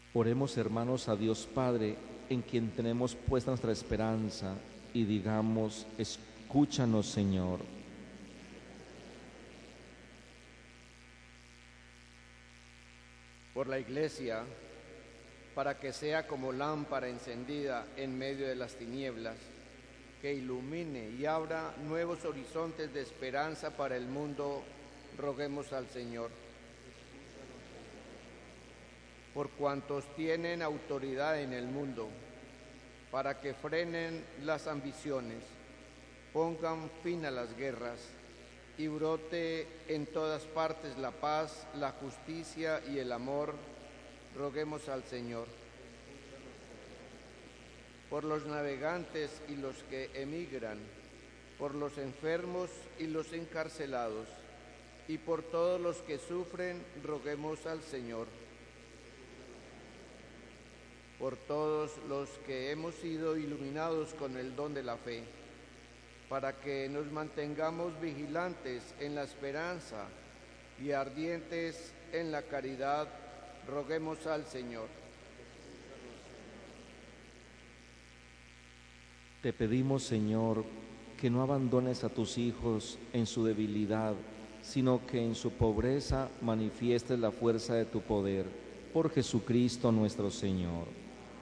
Oremos, hermanos, a Dios Padre, en quien tenemos puesta nuestra esperanza, y digamos: escúchanos, Señor. Por la Iglesia, para que sea como lámpara encendida en medio de las tinieblas, que ilumine y abra nuevos horizontes de esperanza para el mundo, roguemos al Señor. Por cuantos tienen autoridad en el mundo, para que frenen las ambiciones, pongan fin a las guerras y brote en todas partes la paz, la justicia y el amor, roguemos al Señor. Por los navegantes y los que emigran, por los enfermos y los encarcelados, y por todos los que sufren, roguemos al Señor. Por todos los que hemos sido iluminados con el don de la fe, para que nos mantengamos vigilantes en la esperanza y ardientes en la caridad, roguemos al Señor. Te pedimos, Señor, que no abandones a tus hijos en su debilidad, sino que en su pobreza manifiestes la fuerza de tu poder. Por Jesucristo nuestro Señor.